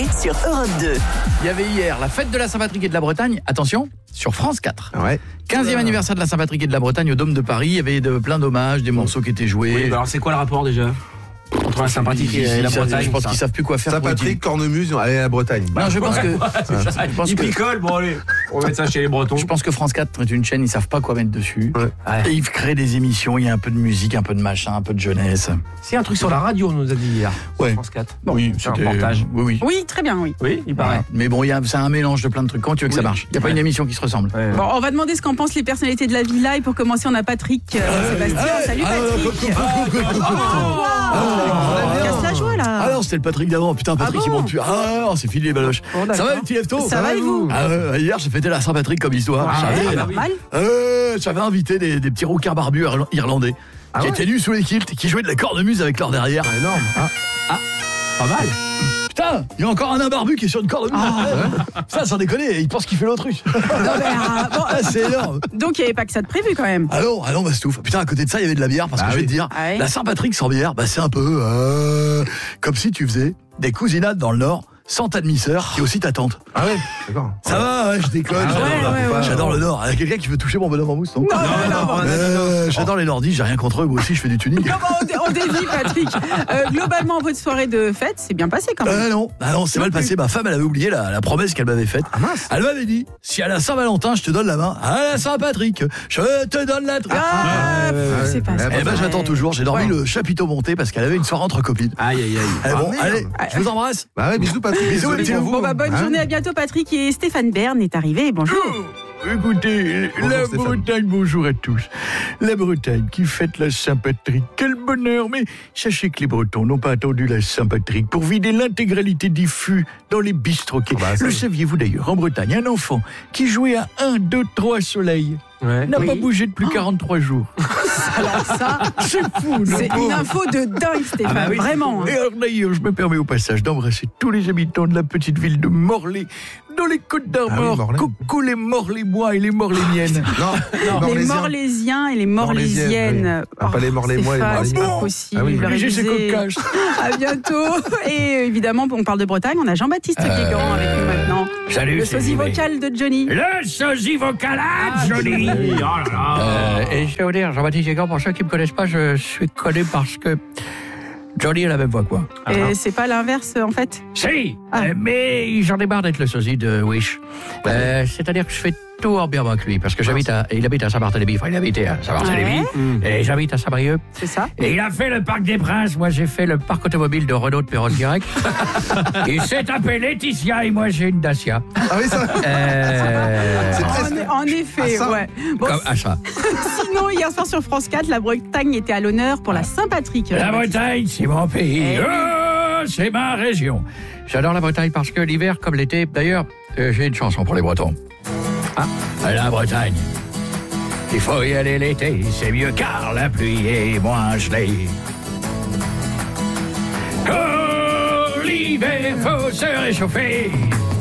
sur Europe 2. Il y avait hier la fête de la Saint-Patrick et de la Bretagne. Attention, sur France 4. Ouais. 15e anniversaire de la Saint-Patrick et de la Bretagne au Dôme de Paris. Il y avait plein d'hommages, des morceaux qui étaient joués. Oui, alors c'est quoi le rapport déjà entre la Saint-Patrick et la Bretagne? Je pense qu'ils savent plus quoi faire. Saint-Patrick, cornemuse, allez à la Bretagne. Non, je pense que... Ils picolent, bon allez, on va mettre ça chez les Bretons. Je pense que France 4 est une chaîne, ils savent pas quoi mettre dessus. Ouais. Et ils créent des émissions, il y a un peu de musique, un peu de machin, un peu de jeunesse. C'est un truc sur la radio, on nous a dit hier. Ouais. France 4. Oui, c'est un c'était- reportage. Oui. Oui, très bien, oui. Oui, il paraît. Ouais. Mais bon, c'est un mélange de plein de trucs. Comment tu veux que ça Oui. marche? Il n'y a pas une émission qui se ressemble. Ouais. Bon, on va demander ce qu'en pensent les personnalités de la villa. Et pour commencer, on a Patrick Sébastien. Salut Patrick. Casse la joie là. Ah non, c'était le Patrick d'avant. Putain, Patrick, il monte plus. Ah non, c'est fini les baloches. Bon, d'accord. Ça va, les petits leftos? Ça va et vous? Ah ouais, hier, j'ai fêté la Saint-Patrick comme histoire. Ouais, J'avais- normal. J'avais invité des petits rouquins barbus irlandais qui étaient nus sous les kilts, qui jouaient de la cornemuse avec leur derrière. Énorme. Pas mal. Putain, il y a encore un nain barbu qui est sur une cornemuse. Ça, sans déconner, il pense qu'il fait l'autruche. Non, mais, bon, Ah, c'est énorme. donc il n'y avait pas que ça de prévu quand même. Ah non, Bastouf. Putain, à côté de ça, il y avait de la bière, parce que je vais te dire, Ah oui. la Saint-Patrick sans bière, c'est un peu comme si tu faisais des cousinades dans le Nord sans ta demi-sœur qui est aussi ta tante. Ah ouais, d'accord. Ça va, ouais, je déconne. ouais. J'adore le Nord. Il y a quelqu'un qui veut toucher mon bonhomme en mousse, non? Non. J'adore les Nordistes, j'ai rien contre eux, moi aussi je fais du tuning. Non, bon, on dévie Patrick. Globalement, votre soirée de fête s'est bien passée quand même. Non, c'est mal passé. Ma femme, elle avait oublié la promesse qu'elle m'avait faite. Elle m'avait dit, si à la Saint-Valentin, je te donne la main, à la Saint-Patrick, je te donne la tresse. C'est pas ça. Eh ben, j'attends toujours. J'ai dormi le chapiteau monté parce qu'elle avait une soirée entre copines. Aïe, aïe, aïe. Bon, merde. allez, je vous embrasse. Bah ouais, bisous Patrick. Bisous, les petits loups. Bon, bonne journée, à bientôt Patrick. Et Stéphane Bern est arrivé. Bonjour. Écoutez, Bonjour, la Stéphane. Bretagne, bonjour à tous. La Bretagne qui fête la Saint-Patrick, quel bonheur. Mais sachez que les Bretons n'ont pas attendu la Saint-Patrick pour vider l'intégralité des fûts dans les bistroquets. Le saviez-vous d'ailleurs, en Bretagne, un enfant qui jouait à 1, 2, 3 soleil Ouais. n'a pas bougé depuis 43 jours. Alors ça, C'est fou, non? c'est une info de dingue Stéphane, vraiment. Et alors d'ailleurs, je me permets au passage d'embrasser tous les habitants de la petite ville de Morlaix, dans les Côtes-d'Armor. Morlaix. Coucou les Morlaix-moi et les Morlaix-miennes. Non, Les Morlaisiens et les Morlaisiennes. Ah, pas les Morlaix-moi et les Stéphane, c'est Morlaisiens. pas possible. Ah oui, Léger, c'est réviser. cocasse. À bientôt. Et évidemment, on parle de Bretagne. On a Jean-Baptiste Guégan avec nous maintenant. Salut, Le c'est sosie Jimmy. vocal de Johnny. Le sosie vocal à Johnny. Oh là là. Et je vais vous dire, Jean-Baptiste Guégan, pour ceux qui ne me connaissent pas, je suis connu parce que Johnny a la même voix que moi. Et c'est pas l'inverse en fait. Si, Ah. Mais j'en ai marre d'être le sosie de Wish. C'est-à-dire que je fais tout en bien avec lui, parce que il habite à Saint-Barthélemy, enfin il habitait à Saint-Barthélemy, et j'habite à Saint-Brieuc. C'est ça. Et il a fait le Parc des Princes, moi j'ai fait le parc automobile de Renault de Perros-Guirec. Il s'est appelé Laetitia et moi j'ai une Dacia. Ah oui, ça. En effet, ça. ouais. Bon, Comme achat. sinon, hier soir sur France 4, la Bretagne était à l'honneur pour la Saint-Patrick. La Bretagne, c'est mon pays. Eh oui. Oh, c'est ma région. J'adore la Bretagne parce que l'hiver, comme l'été, d'ailleurs, j'ai une chanson pour les Bretons. La Bretagne. Il faut y aller l'été, c'est mieux car la pluie est moins gelée. Oh, l'hiver, faut se réchauffer.